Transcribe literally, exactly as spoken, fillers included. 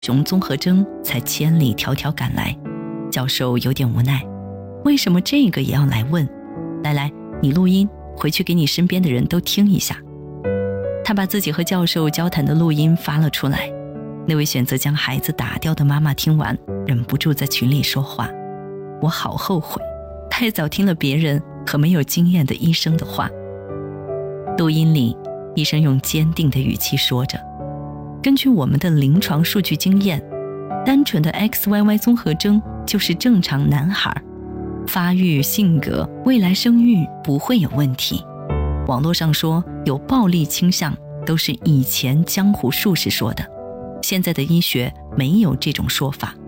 熊综合征才千里迢迢赶来。教授有点无奈，为什么这个也要来问？来来，你录音，回去给你身边的人都听一下。他把自己和教授交谈的录音发了出来。那位选择将孩子打掉的妈妈听完，忍不住在群里说话：我好后悔，太早听了别人和没有经验的医生的话。录音里，医生用坚定的语气说着：根据我们的临床数据经验，单纯的 X Y Y 综合征就是正常男孩，发育、性格、未来生育不会有问题。网络上说有暴力倾向都是以前江湖术士说的，现在的医学没有这种说法。